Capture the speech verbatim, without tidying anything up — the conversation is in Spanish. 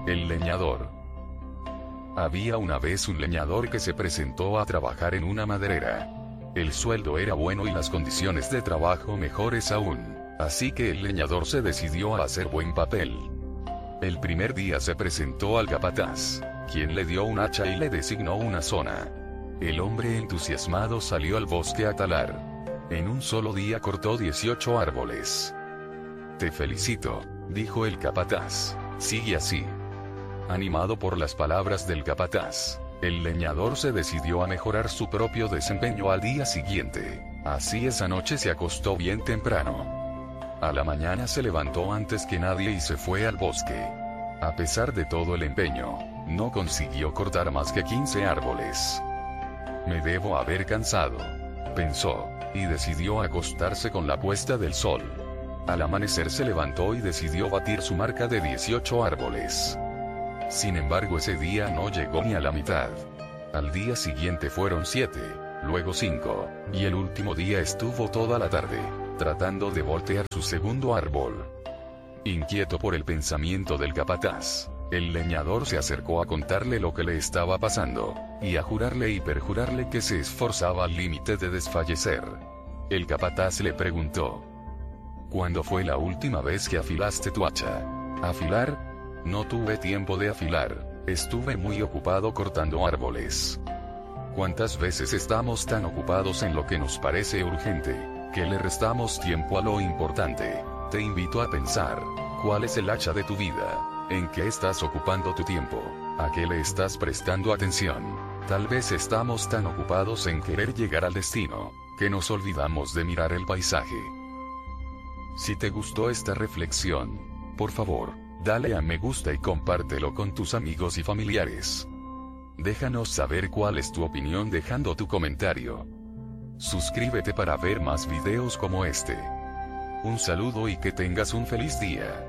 El leñador. Había una vez un leñador que se presentó a trabajar en una maderera. El sueldo era bueno y las condiciones de trabajo mejores aún, así que el leñador se decidió a hacer buen papel. El primer día se presentó al capataz, quien le dio un hacha y le designó una zona. El hombre entusiasmado salió al bosque a talar. En un solo día cortó dieciocho árboles. Te felicito, dijo el capataz, sigue así. Animado por las palabras del capataz, el leñador se decidió a mejorar su propio desempeño al día siguiente. Así esa noche se acostó bien temprano. A la mañana se levantó antes que nadie y se fue al bosque. A pesar de todo el empeño, no consiguió cortar más que quince árboles. Me debo haber cansado, pensó, y decidió acostarse con la puesta del sol. Al amanecer se levantó y decidió batir su marca de dieciocho árboles. Sin embargo, ese día no llegó ni a la mitad. Al día siguiente fueron siete, luego cinco, y el último día estuvo toda la tarde, tratando de voltear su segundo árbol. Inquieto por el pensamiento del capataz, el leñador se acercó a contarle lo que le estaba pasando, y a jurarle y perjurarle que se esforzaba al límite de desfallecer. El capataz le preguntó: ¿cuándo fue la última vez que afilaste tu hacha? ¿Afilar? No tuve tiempo de afilar, estuve muy ocupado cortando árboles. ¿Cuántas veces estamos tan ocupados en lo que nos parece urgente, que le restamos tiempo a lo importante? Te invito a pensar, ¿cuál es el hacha de tu vida? ¿En qué estás ocupando tu tiempo? ¿A qué le estás prestando atención? Tal vez estamos tan ocupados en querer llegar al destino, que nos olvidamos de mirar el paisaje. Si te gustó esta reflexión, por favor, dale a me gusta y compártelo con tus amigos y familiares. Déjanos saber cuál es tu opinión dejando tu comentario. Suscríbete para ver más videos como este. Un saludo y que tengas un feliz día.